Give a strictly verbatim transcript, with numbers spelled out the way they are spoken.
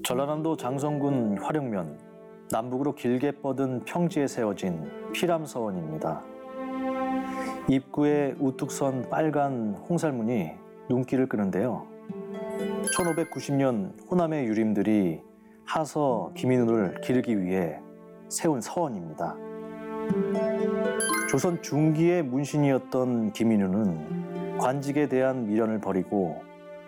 전라남도 장성군 화령면 남북으로 길게 뻗은 평지에 세워진 피람서원입니다. 입구에 우뚝 선 빨간 홍살문이 눈길을 끄는데요. 천오백구십 년 호남의 유림들이 하서 김인우를 기르기 위해 세운 서원입니다. 조선 중기의 문신이었던 김인우는 관직에 대한 미련을 버리고